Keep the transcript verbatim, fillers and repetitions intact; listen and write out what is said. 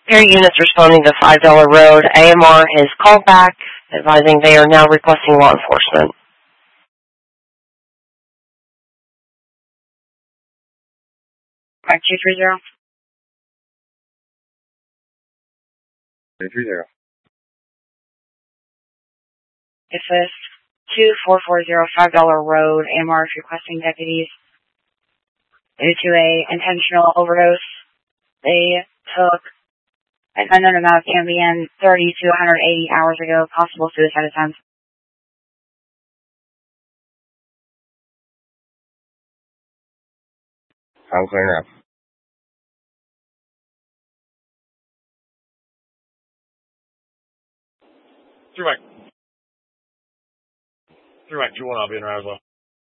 Air units responding to five dollar Road. A M R has called back, advising they are now requesting law enforcement. five two three zero. two three zero. This is two four four zero five dollar Road. A M R is requesting deputies due to a intentional overdose. They took an unknown amount of Ambien thirty to one hundred eighty hours ago. Possible suicide attempt. I'm clearing up. Through Mike. Through Mike two one, I'll be in there as well.